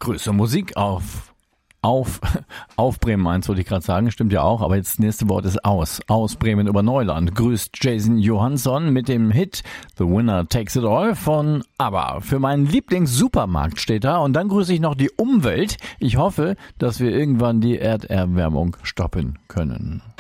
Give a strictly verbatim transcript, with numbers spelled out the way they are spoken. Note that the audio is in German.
Grüße Musik auf, auf, auf Bremen eins wollte ich gerade sagen, stimmt ja auch, aber jetzt das nächste Wort ist aus. Aus Bremen über Neuland grüßt Jason Johansson mit dem Hit The Winner Takes It All von ABBA. Für meinen Lieblings-Supermarkt steht da und dann grüße ich noch die Umwelt. Ich hoffe, dass wir irgendwann die Erderwärmung stoppen können.